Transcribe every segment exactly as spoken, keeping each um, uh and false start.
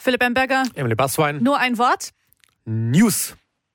Philipp Bamberger. Emily Basswein. Nur ein Wort. News.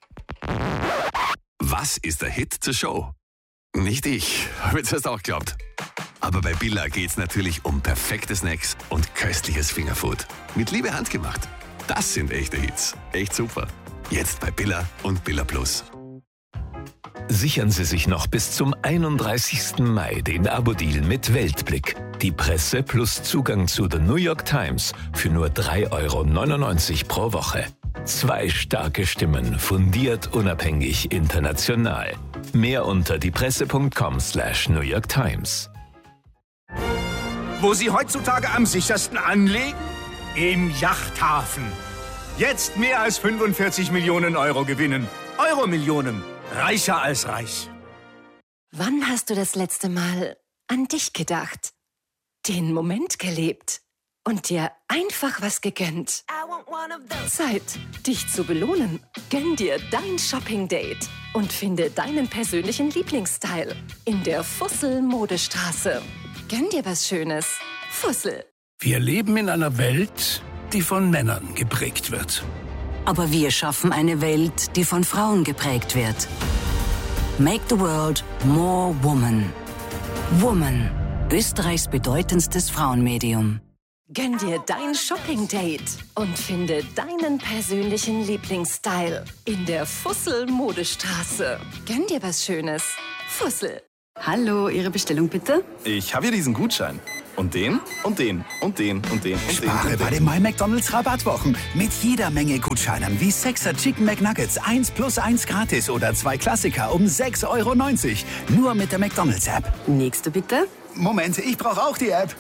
Was ist der Hit zur Show? Nicht ich, habe jetzt erst auch geglaubt. Aber bei Billa geht's natürlich um perfekte Snacks und köstliches Fingerfood. Mit Liebe handgemacht. Das sind echte Hits. Echt super. Jetzt bei Billa und Billa Plus. Sichern Sie sich noch bis zum einunddreißigsten Mai den Abo-Deal mit Weltblick. Die Presse plus Zugang zu The New York Times für nur drei Euro neunundneunzig pro Woche. Zwei starke Stimmen, fundiert, unabhängig, international. Mehr unter diepresse.com slash New York Times. Wo Sie heutzutage am sichersten anlegen? Im Yachthafen. Jetzt mehr als fünfundvierzig Millionen Euro gewinnen. Euro-Millionen. Reicher als reich. Wann hast du das letzte Mal an dich gedacht? Den Moment gelebt und dir einfach was gegönnt? Zeit, dich zu belohnen. Gönn dir dein Shopping-Date und finde deinen persönlichen Lieblingsstyle in der Fussel-Modestraße. Gönn dir was Schönes. Fussel. Wir leben in einer Welt, die von Männern geprägt wird. Aber wir schaffen eine Welt, die von Frauen geprägt wird. Make the world more woman. Woman, Österreichs bedeutendstes Frauenmedium. Gönn dir dein Shopping-Date und finde deinen persönlichen Lieblingsstyle in der Fussel-Modestraße. Gönn dir was Schönes. Fussel. Hallo, Ihre Bestellung bitte? Ich habe hier diesen Gutschein. Und den, und den, und den, und den, und den. Spare bei den My McDonald's Rabattwochen. Mit jeder Menge Gutscheinen wie sechser Chicken McNuggets, eins plus eins gratis oder zwei Klassiker um sechs Euro neunzig. Nur mit der McDonald's App. Nächste bitte. Moment, ich brauche auch die App.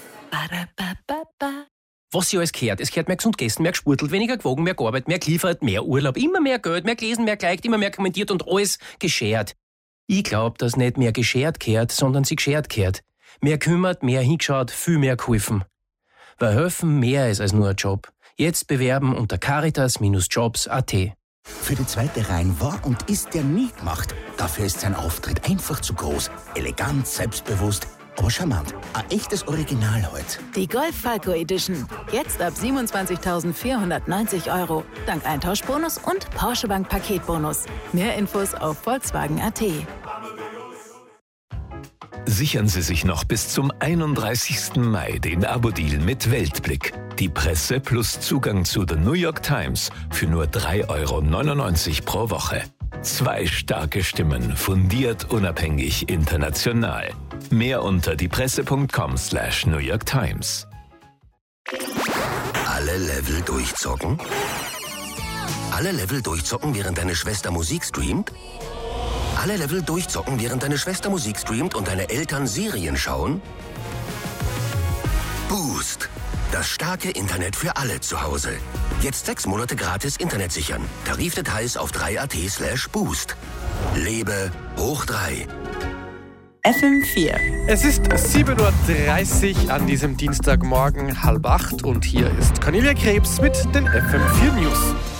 Was sie alles gehört. Es gehört mehr gesund gegessen, mehr gesportelt, weniger gewogen, mehr gearbeitet, mehr geliefert, mehr Urlaub, immer mehr Geld, mehr gelesen, mehr geliked, immer mehr kommentiert und alles geschert. Ich glaub, dass nicht mehr geschert gehört, sondern sie geschert gehört. Mehr kümmert, mehr hingeschaut, viel mehr geholfen. Weil helfen mehr ist als nur ein Job. Jetzt bewerben unter caritas Jobs punkt at. Für die zweite Reihe war und ist der nie gemacht. Dafür ist sein Auftritt einfach zu groß. Elegant, selbstbewusst, aber charmant. Ein echtes Original heute. Die Golf Falco Edition. Jetzt ab siebenundzwanzigtausendvierhundertneunzig Euro. Dank Eintauschbonus und Porsche Bank Paketbonus. Mehr Infos auf Volkswagen punkt at. Sichern Sie sich noch bis zum einunddreißigsten Mai den Abo-Deal mit Weltblick. Die Presse plus Zugang zu The New York Times für nur drei Euro neunundneunzig pro Woche. Zwei starke Stimmen, fundiert, unabhängig, international. Mehr unter diepresse.com slash New York Times. Alle Level durchzocken? Alle Level durchzocken, während deine Schwester Musik streamt? Alle Level durchzocken, während deine Schwester Musik streamt und deine Eltern Serien schauen? Boost. Das starke Internet für alle zu Hause. Jetzt sechs Monate gratis Internet sichern. Tarifdetails auf drei punkt at slash boost. Lebe hoch drei. F M vier. Es ist sieben Uhr dreißig an diesem Dienstagmorgen, halb acht. Und hier ist Cornelia Krebs mit den F M vier News.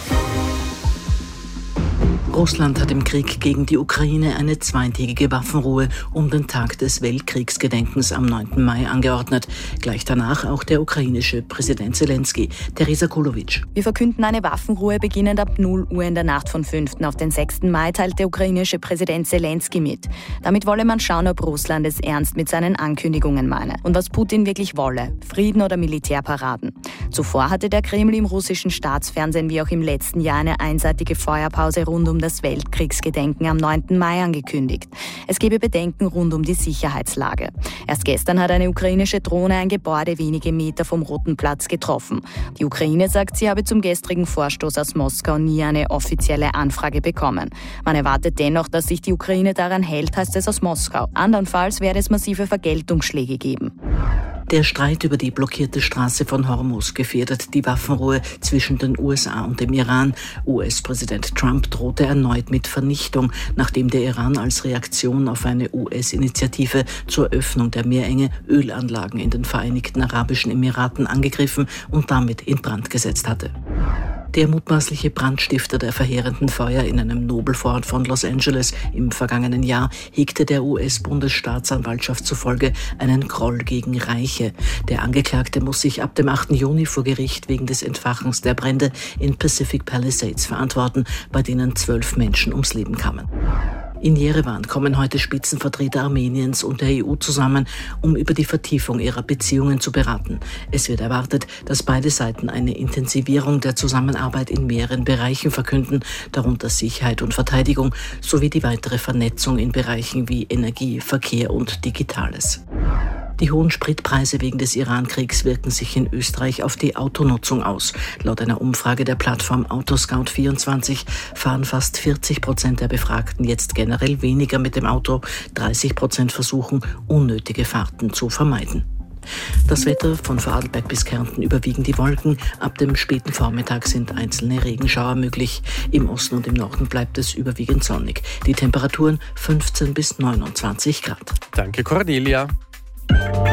Russland hat im Krieg gegen die Ukraine eine zweitägige Waffenruhe um den Tag des Weltkriegsgedenkens am neunten Mai angeordnet. Gleich danach auch der ukrainische Präsident Zelensky. Teresa Kulowitsch. Wir verkünden eine Waffenruhe beginnend ab null Uhr in der Nacht von fünften auf den sechsten Mai, teilt der ukrainische Präsident Zelensky mit. Damit wolle man schauen, ob Russland es ernst mit seinen Ankündigungen meine und was Putin wirklich wolle, Frieden oder Militärparaden. Zuvor hatte der Kreml im russischen Staatsfernsehen wie auch im letzten Jahr eine einseitige Feuerpause rund um das Weltkriegsgedenken am neunten Mai angekündigt. Es gebe Bedenken rund um die Sicherheitslage. Erst gestern hat eine ukrainische Drohne ein Gebäude wenige Meter vom Roten Platz getroffen. Die Ukraine sagt, sie habe zum gestrigen Vorstoß aus Moskau nie eine offizielle Anfrage bekommen. Man erwartet dennoch, dass sich die Ukraine daran hält, heißt es aus Moskau. Andernfalls werde es massive Vergeltungsschläge geben. Der Streit über die blockierte Straße von Hormuz gefährdet die Waffenruhe zwischen den U S A und dem Iran. U S-Präsident Trump drohte erneut mit Vernichtung, nachdem der Iran als Reaktion auf eine U S-Initiative zur Öffnung der Meerenge Ölanlagen in den Vereinigten Arabischen Emiraten angegriffen und damit in Brand gesetzt hatte. Der mutmaßliche Brandstifter der verheerenden Feuer in einem Nobelvorort von Los Angeles im vergangenen Jahr hegte der U S-Bundesstaatsanwaltschaft zufolge einen Groll gegen Reiche. Der Angeklagte muss sich ab dem achten Juni vor Gericht wegen des Entfachens der Brände in Pacific Palisades verantworten, bei denen zwölf Menschen ums Leben kamen. In Jerewan kommen heute Spitzenvertreter Armeniens und der E U zusammen, um über die Vertiefung ihrer Beziehungen zu beraten. Es wird erwartet, dass beide Seiten eine Intensivierung der Zusammenarbeit in mehreren Bereichen verkünden, darunter Sicherheit und Verteidigung, sowie die weitere Vernetzung in Bereichen wie Energie, Verkehr und Digitales. Die hohen Spritpreise wegen des Iran-Kriegs wirken sich in Österreich auf die Autonutzung aus. Laut einer Umfrage der Plattform Autoscout vierundzwanzig fahren fast vierzig Prozent der Befragten jetzt generell weniger mit dem Auto. dreißig Prozent versuchen, unnötige Fahrten zu vermeiden. Das Wetter von Vorarlberg bis Kärnten überwiegen die Wolken. Ab dem späten Vormittag sind einzelne Regenschauer möglich. Im Osten und im Norden bleibt es überwiegend sonnig. Die Temperaturen fünfzehn bis neunundzwanzig Grad. Danke, Cornelia.